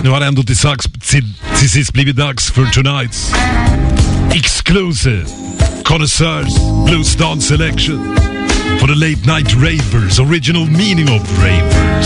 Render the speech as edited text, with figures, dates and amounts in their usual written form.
nu har det ändå till sist blivit dags för tonight's exclusive connoisseurs blues dance selection for the late night ravers, original meaning of ravers.